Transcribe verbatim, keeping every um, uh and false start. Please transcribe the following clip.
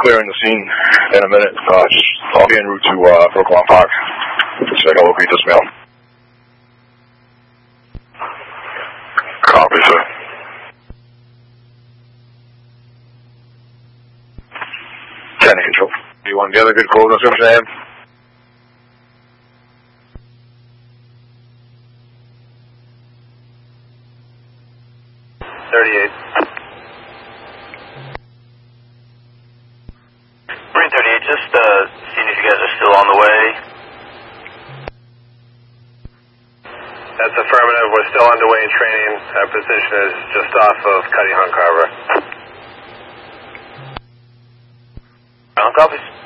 clearing the scene in a minute. Uh, just, I'll be en route to uh, Brooklyn Park. So I can locate this mail. Copy, sir. ten control. Do you want the other good code description I have? thirty-eight. Marine thirty-eight, just uh, seeing if you guys are still on the way. That's affirmative. We're still underway in training. Our position is just off of Cutty Hunk Harbor. Ground copies.